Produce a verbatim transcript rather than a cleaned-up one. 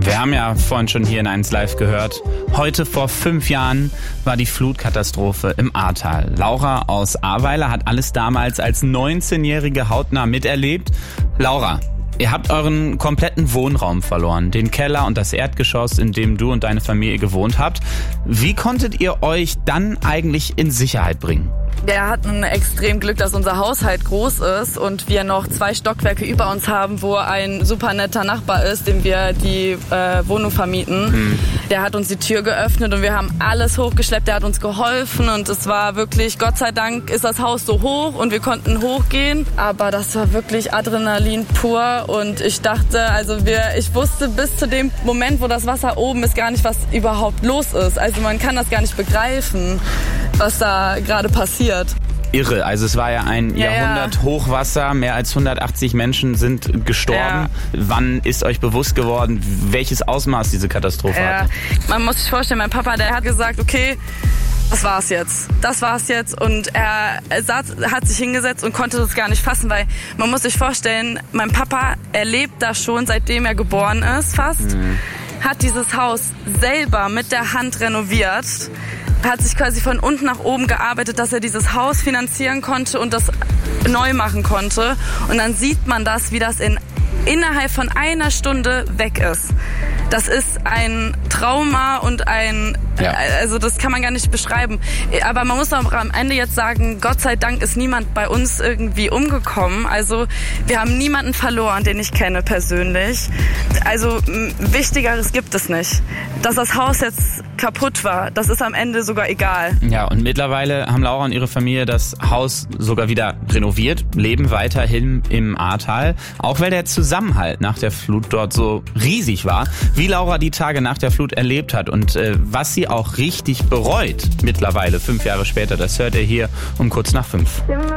Wir haben ja vorhin schon hier in eins Live gehört, heute vor fünf Jahren war die Flutkatastrophe im Ahrtal. Laura aus Ahrweiler hat alles damals als neunzehnjährige hautnah miterlebt. Laura, ihr habt euren kompletten Wohnraum verloren, den Keller und das Erdgeschoss, in dem du und deine Familie gewohnt habt. Wie konntet ihr euch dann eigentlich in Sicherheit bringen? Wir hatten extrem Glück, dass unser Haushalt groß ist und wir noch zwei Stockwerke über uns haben, wo ein super netter Nachbar ist, dem wir die äh, Wohnung vermieten. Mhm. Der hat uns die Tür geöffnet und wir haben alles hochgeschleppt, der hat uns geholfen und es war wirklich, Gott sei Dank ist das Haus so hoch und wir konnten hochgehen, aber das war wirklich Adrenalin pur und ich dachte, also wir, ich wusste bis zu dem Moment, wo das Wasser oben ist, gar nicht, was überhaupt los ist. Also man kann das gar nicht begreifen, was da gerade passiert. Irre, also es war ja ein ja, Jahrhundert-Hochwasser, mehr als hundertachtzig Menschen sind gestorben. Ja. Wann ist euch bewusst geworden, welches Ausmaß diese Katastrophe ja. hatte? Man muss sich vorstellen, mein Papa, der hat gesagt, okay, das war's jetzt. Das war's jetzt. Und er, er saß, hat sich hingesetzt und konnte das gar nicht fassen, weil man muss sich vorstellen, mein Papa, er lebt da schon, seitdem er geboren ist fast, mhm. hat dieses Haus selber mit der Hand renoviert, hat sich quasi von unten nach oben gearbeitet, dass er dieses Haus finanzieren konnte und das neu machen konnte. Und dann sieht man das, wie das in innerhalb von einer Stunde weg ist. Das ist ein Trauma und ein, ja. also das kann man gar nicht beschreiben. Aber man muss auch am Ende jetzt sagen, Gott sei Dank ist niemand bei uns irgendwie umgekommen. Also wir haben niemanden verloren, den ich kenne persönlich. Also Wichtigeres gibt es nicht. Dass das Haus jetzt kaputt war, das ist am Ende sogar egal. Ja, und mittlerweile haben Laura und ihre Familie das Haus sogar wieder renoviert, leben weiterhin im Ahrtal, auch weil der Zusammenhalt nach der Flut dort so riesig war. Wie Laura die Tage nach der Flut erlebt hat und äh, was sie auch richtig bereut mittlerweile, fünf Jahre später, das hört ihr hier um kurz nach fünf.